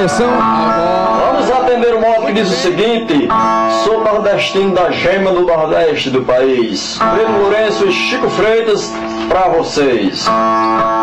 atenção, agora. Vamos atender o modo que diz o seguinte: sou nordestino da gema do Nordeste do país. Breno Lourenço e Chico Freitas, pra vocês.